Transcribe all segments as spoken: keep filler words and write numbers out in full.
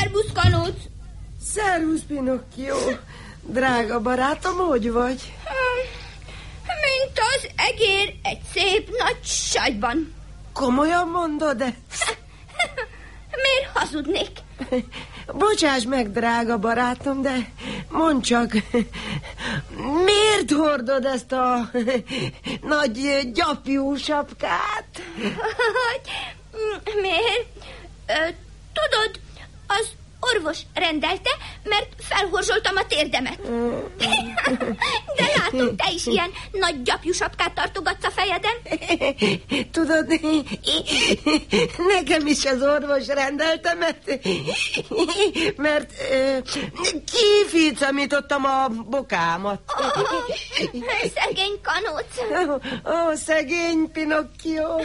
Szervusz, Kanóc! Szervusz, Pinocchio! Drága barátom, hogy vagy? Mint az egér egy szép nagy sagyban. Komolyan mondod -e? Miért hazudnék? Bocsáss meg, drága barátom, de mondd csak, miért hordod ezt a nagy gyapjú sapkát? Miért? Ö, tudod, az orvos rendelte, mert felhorzsoltam a térdemet. De látom, te is ilyen nagy gyapjú sapkát tartogatsz a fejeden. Tudod, nekem is az orvos rendelte, mert, mert kificamítottam a bokámat. Oh, szegény Kanóc. Ó, oh, szegény Pinocchio.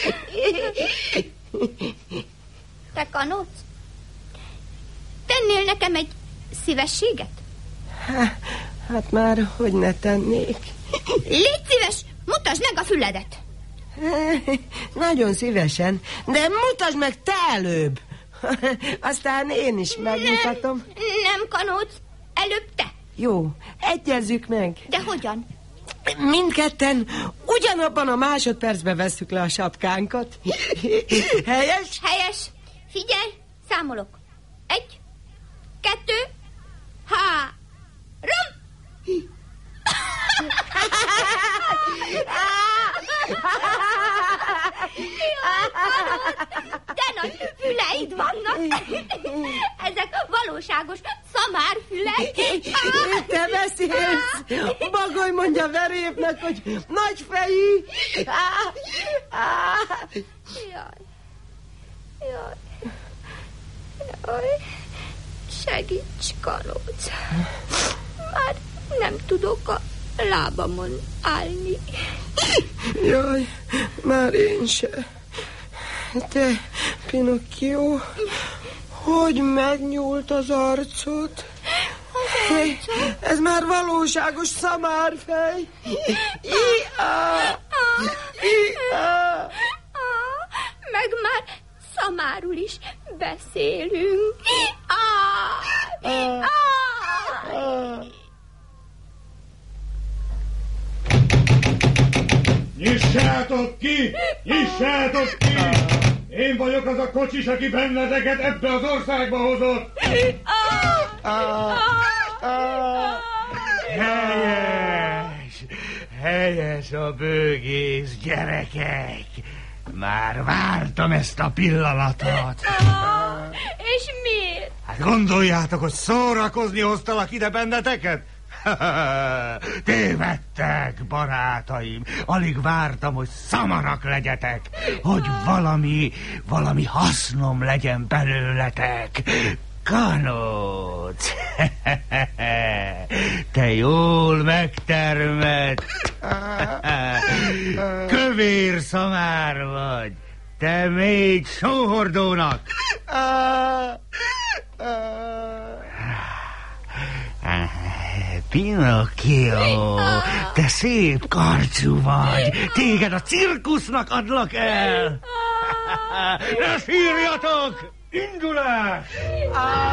Te, Kanóc, tennél nekem egy szívességet? Hát már hogy ne tennék. Légy szíves, mutasd meg a füledet. Nagyon szívesen, de mutasd meg te előbb. Aztán én is megmutatom. Nem, nem, Kanóc, előbb te. Jó, egyezzük meg. De hogyan? Mindketten ugyanabban a másodpercben vesszük le a sapkánkat. Helyes? Helyes. Figyelj, számolok. Egy, kettő, három. De nagy füleid vannak. Ezek valóságos szamárfülek. Te beszélsz. Bagoly mondja verépnek, hogy nagy fejű. Jaj. Jaj. Jaj. Segíts, Kanóc. Már nem tudok a lábamon állni. Jaj, már én se. Te, Pinocchio, hogy megnyúlt az arcod? Az arcod? Ez már valóságos szamárfej. Ia! Ia! Meg már szamárul is beszélünk. Ah, ah, ah. Nyissátok ki! Nyissátok ki! Én vagyok az a kocsis, aki benneteket ebbe az országba hozott! Helyes! Helyes a bőgész, gyerekek! Már vártam ezt a pillanatot! És miért? Hát gondoljátok, hogy szórakozni hoztalak ide benneteket? Tévedtek, barátaim. Alig vártam, hogy szamarak legyetek, hogy valami, valami hasznom legyen belőletek. Kanóc, te jól megtermett. Kövér szamár vagy, te még sóhordónak. Pinocchio, te szép karcsú vagy, téged a cirkusznak adlak el. Ne sírjatok! Indulás!